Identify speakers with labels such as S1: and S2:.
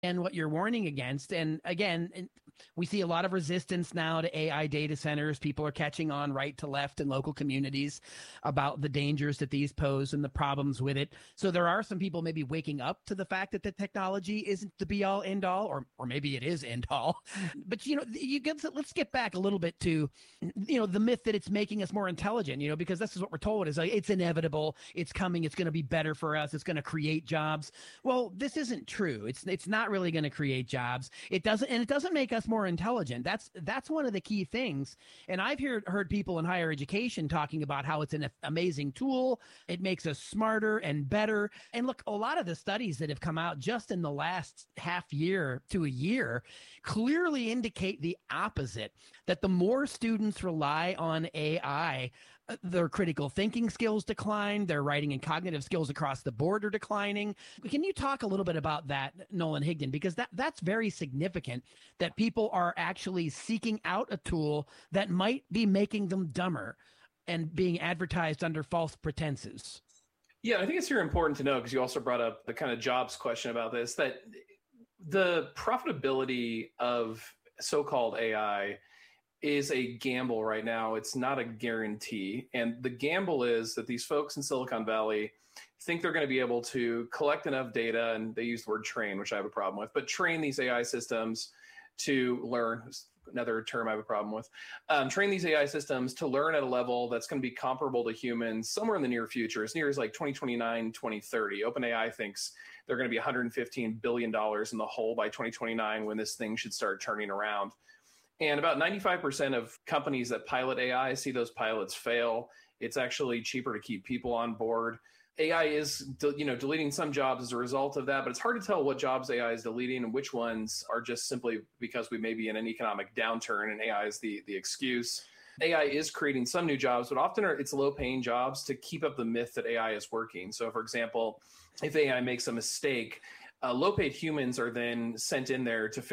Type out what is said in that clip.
S1: And what you're warning against. And again, we see a lot of resistance now to AI data centers. People are catching on right to left in local communities about the dangers that these pose and the problems with it. So there are some people maybe waking up to the fact that the technology isn't the be all end all, or maybe it is end all. But let's get back a little bit to the myth that it's making us more intelligent. Because this is what we're told is like it's inevitable, it's coming, it's going to be better for us, it's going to create jobs. Well, this isn't true. It's not really going to create jobs. It doesn't make us more intelligent. That's one of the key things. And I've heard people in higher education talking about how it's an amazing tool. It makes us smarter and better. And look, a lot of the studies that have come out just in the last half year to a year clearly indicate the opposite, that the more students rely on AI, their critical thinking skills decline, their writing and cognitive skills across the board are declining. Can you talk a little bit about that, Nolan Higdon? Because that's very significant, that people are actually seeking out a tool that might be making them dumber and being advertised under false pretenses.
S2: Yeah, I think it's very important to know, because you also brought up the kind of jobs question about this, that the profitability of so-called AI is a gamble right now. It's not a guarantee. And the gamble is that these folks in Silicon Valley think they're going to be able to collect enough data, and they use the word train, which I have a problem with, but train these AI systems to learn, another term I have a problem with, train these AI systems to learn at a level that's going to be comparable to humans somewhere in the near future, as near as like 2029, 2030. OpenAI thinks they're going to be $115 billion in the hole by 2029 when this thing should start turning around. And about 95% of companies that pilot AI see those pilots fail. It's actually cheaper to keep people on board. AI is, deleting some jobs as a result of that, but it's hard to tell what jobs AI is deleting and which ones are just simply because we may be in an economic downturn and AI is the excuse. AI is creating some new jobs, but often it's low-paying jobs to keep up the myth that AI is working. So, for example, if AI makes a mistake, low-paid humans are then sent in there to